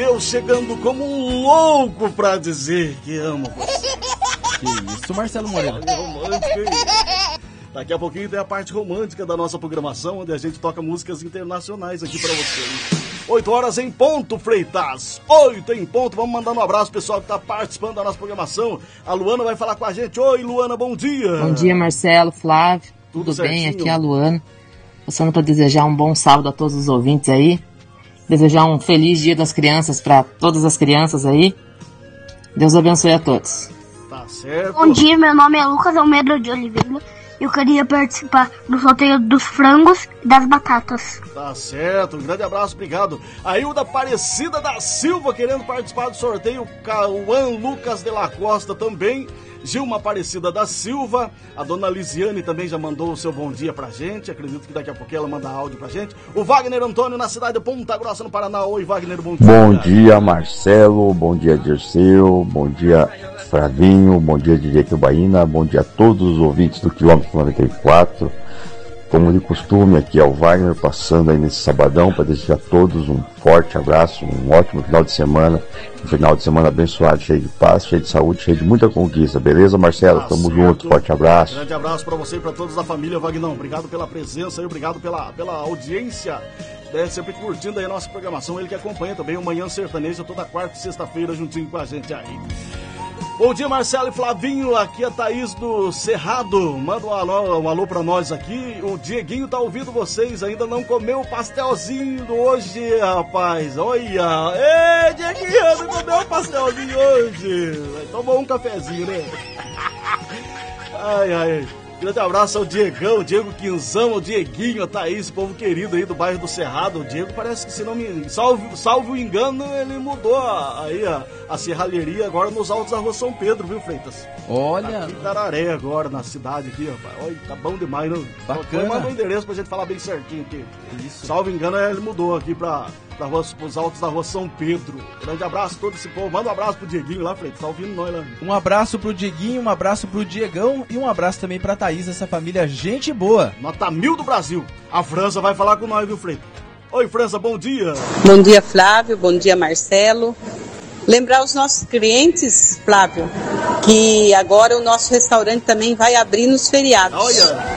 eu chegando como um louco pra dizer que amo você. Que isso, Marcelo Moreira. Daqui a pouquinho tem a parte romântica da nossa programação, onde a gente toca músicas internacionais aqui pra vocês. 8 horas em ponto, Freitas. 8 em ponto. Vamos mandar um abraço pro pessoal que tá participando da nossa programação. A Luana vai falar com a gente. Oi, Luana, bom dia. Bom dia, Marcelo, Flávio. Tudo bem? Aqui é a Luana. Passando para desejar um bom sábado a todos os ouvintes aí. Desejar um feliz Dia das Crianças para todas as crianças aí. Deus abençoe a todos. Tá certo. Bom dia, meu nome é Lucas Almeida de Oliveira. Eu queria participar do sorteio dos frangos e das batatas. Tá certo, um grande abraço, obrigado. A Hilda Aparecida da Silva querendo participar do sorteio. Cauã Lucas de la Costa também. Gilma Aparecida da Silva, a dona Lisiane também já mandou o seu bom dia pra gente, acredito que daqui a pouquinho ela manda áudio pra gente. O Wagner Antônio na cidade de Ponta Grossa, no Paraná. Oi, Wagner, bom dia. Bom dia, Marcelo, bom dia, Dirceu, bom dia, Fravinho, bom dia, DJ Tubaína, bom dia a todos os ouvintes do quilômetro 94. Como de costume, aqui é o Wagner, passando aí nesse sabadão para desejar a todos um forte abraço, um ótimo final de semana, um final de semana abençoado, cheio de paz, cheio de saúde, cheio de muita conquista, beleza, Marcelo? Tamo junto, forte abraço. Grande abraço para você e para todos da família, Vagnão, obrigado pela presença e obrigado pela audiência, sempre curtindo aí a nossa programação, ele que acompanha também o Manhã Sertaneja toda quarta e sexta-feira juntinho com a gente aí. Bom dia, Marcelo e Flavinho, aqui é a Thaís do Cerrado, manda um alô pra nós aqui, o Dieguinho tá ouvindo vocês, ainda não comeu o pastelzinho do hoje, rapaz, olha, ei, Dieguinho, não comeu o pastelzinho hoje, tomou um cafezinho, né? Ai, grande abraço ao Diegão, o Diego Quinzão, o Dieguinho, a Thaís, povo querido aí do bairro do Cerrado. O Diego parece que, se não me salve o engano, ele mudou a serralheria agora nos Altos da Rua São Pedro, viu, Freitas? Olha! Aqui em Tararé agora, na cidade aqui, rapaz. Olha, tá bom demais, não? Bacana. Manda um endereço pra gente falar bem certinho aqui. Isso. Salve engano, ele mudou aqui os Altos da Rua São Pedro. Grande abraço a todo esse povo. Manda um abraço pro Dieguinho lá, Freitas. Tá ouvindo nós lá. Um abraço pro Dieguinho, um abraço pro Diegão e um abraço também pra Thaís, essa família gente boa. Nota 1000 do Brasil. A França vai falar com nós, viu, Freitas? Oi, França, bom dia. Bom dia, Flávio. Bom dia, Marcelo. Lembrar os nossos clientes, Flávio, que agora o nosso restaurante também vai abrir nos feriados. Olha.